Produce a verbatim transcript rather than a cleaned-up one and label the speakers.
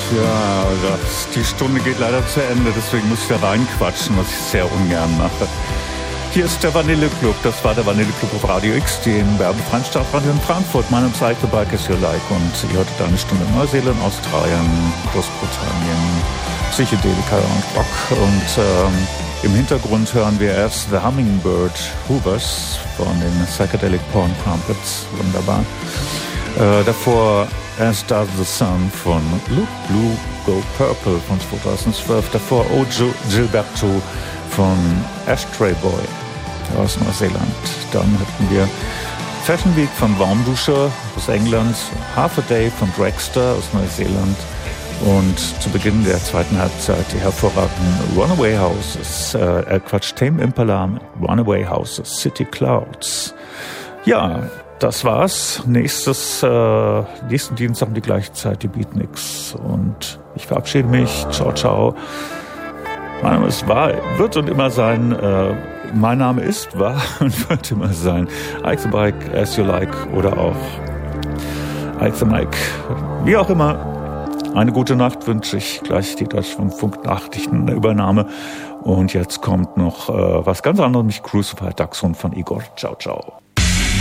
Speaker 1: Ja, das, die Stunde geht leider zu Ende, deswegen muss ich da reinquatschen, was ich sehr ungern mache. Hier ist der Vanille-Club, das war der Vanille-Club auf Radio X, dem werbefreien Stadtradio in Frankfurt. Mein Name ist Like the Bike as you like und ihr hörtet eine Stunde Neuseeland, Australien, Großbritannien, Psychedelika und Rock. Und ähm, im Hintergrund hören wir erst The Hummingbird Hoovers von den Psychedelic Porn Crumpets, wunderbar. Äh, davor As Does the Sun von Look Blue Go Purple von zweitausendzwölf. Davor O Gilberto von Ashtray Boy aus Neuseeland. Dann hatten wir Fashion Week von Warmduscher aus England, Half a Day von Dragster aus Neuseeland und zu Beginn der zweiten Halbzeit die hervorragenden Runaway Houses, äh, Quatsch, Tame Impala, Runaway Houses, City Clouds. Ja, das war's. Nächstes, äh, nächsten Dienstag um die gleiche Zeit, die Beatniks. Und ich verabschiede mich. Ciao, ciao. Mein Name ist wahr, wird und immer sein. Äh, mein Name ist wahr und wird immer sein. Like the Bike, as you like oder auch Like the Mike. Wie auch immer. Eine gute Nacht wünsche ich. Gleich die Deutschlandfunk-Nachrichten in der Übernahme. Und jetzt kommt noch äh, was ganz anderes, nämlich Crucified Dachshund von Igor. Ciao, ciao.